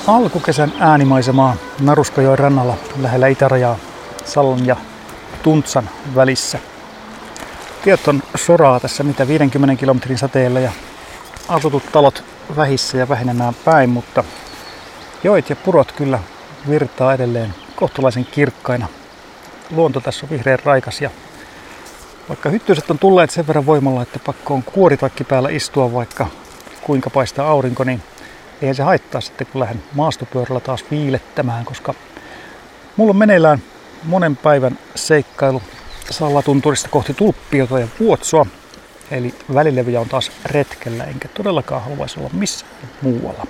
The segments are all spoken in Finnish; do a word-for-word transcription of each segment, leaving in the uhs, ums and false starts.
alkukesän äänimaisemaa Naruskajoen rannalla lähellä itärajaa Sallan ja Tuntsan välissä. Tiet on soraa tässä mitä viidenkymmenen kilometrin sateella ja asutut talot vähissä ja vähenemään päin, mutta joet ja purot kyllä virtaa edelleen kohtalaisen kirkkaina. Luonto tässä on vihreän raikas ja vaikka hyttyiset on tulleet sen verran voimalla, että pakko on kuoritakki päällä istua vaikka kuinka paistaa aurinko, niin eihän se haittaa sitten kun lähden maastopyörällä taas viilettämään, koska mulla on meneillään monen päivän seikkailu Sallatunturista kohti Tulppiota ja Vuotsoa. Eli välilevyjä on taas retkellä, enkä todellakaan haluaisi olla missään muualla.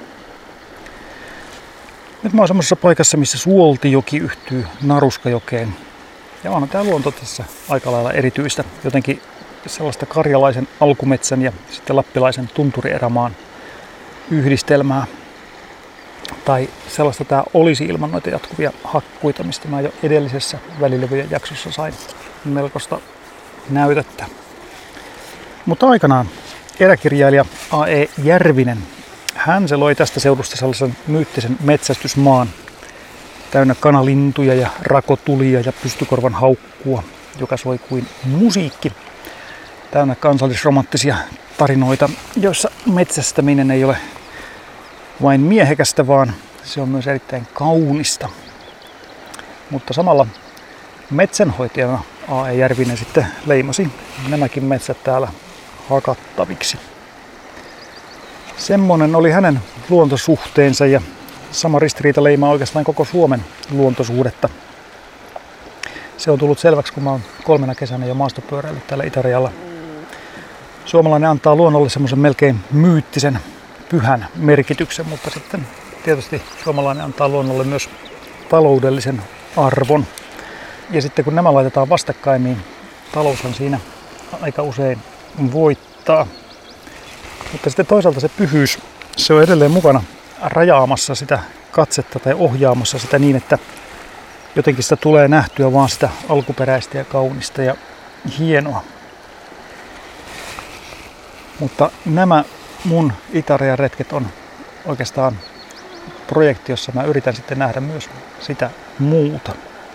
Nyt mä oon semmoisessa paikassa, missä Suoltijoki yhtyy Naruskajokeen. Ja onhan tää luonto tässä aika lailla erityistä. Jotenkin sellaista karjalaisen alkumetsän ja sitten lappilaisen tunturierämaan yhdistelmää. Tai sellaista tää olisi ilman noita jatkuvia hakkuita, mistä mä jo edellisessä välilevyjen jaksossa sain melkoista näytettä. Mutta aikanaan eräkirjailija A E Järvinen, hän se loi tästä seudusta sellaisen myyttisen metsästysmaan täynnä kanalintuja ja rakotulia ja pystykorvan haukkua, joka soi kuin musiikki. Täynnä kansallisromanttisia tarinoita, joissa metsästäminen ei ole vain miehekästä, vaan se on myös erittäin kaunista. Mutta samalla metsänhoitajana A E Järvinen sitten leimasi nämäkin metsät täällä hakattaviksi. Semmonen oli hänen luontosuhteensa ja sama ristiriita leimaa oikeastaan koko Suomen luontosuhdetta. Se on tullut selväksi, kun mä oon kolmena kesänä jo maastopyöräillyt täällä itärajalla. Suomalainen antaa luonnolle semmoisen melkein myyttisen, pyhän merkityksen, mutta sitten tietysti suomalainen antaa luonnolle myös taloudellisen arvon. Ja sitten kun nämä laitetaan vastakkain, niin taloushan siinä aika usein voittaa. Mutta sitten toisaalta se pyhyys, se on edelleen mukana rajaamassa sitä katsetta tai ohjaamassa sitä niin, että jotenkin sitä tulee nähtyä vaan sitä alkuperäistä ja kaunista ja hienoa. Mutta nämä mun itärajan retket on oikeastaan projekti, jossa mä yritän sitten nähdä myös sitä muuta.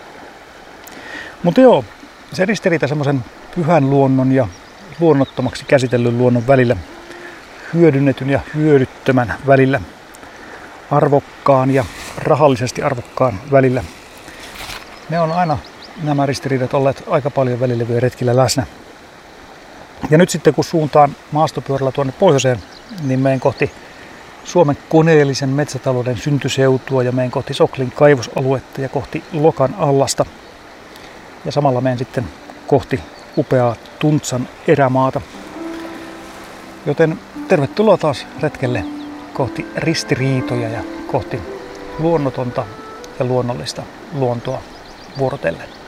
Mutta joo, se ristiriita semmoisen pyhän luonnon ja luonnottomaksi käsitellyn luonnon välillä, hyödynnetyn ja hyödyttömän välillä, arvokkaan ja rahallisesti arvokkaan välillä. Ne on aina nämä ristiriidat olleet aika paljon välilevyjen retkillä läsnä. Ja nyt sitten kun suuntaan maastopyörällä tuonne pohjoiseen, niin menen kohti Suomen koneellisen metsätalouden syntyseutua ja menen kohti Soklin kaivosaluetta ja kohti Lokan allasta. Ja samalla menen sitten kohti upeaa Tuntsan erämaata. Joten tervetuloa taas retkelle kohti ristiriitoja ja kohti luonnotonta ja luonnollista luontoa vuorotellen.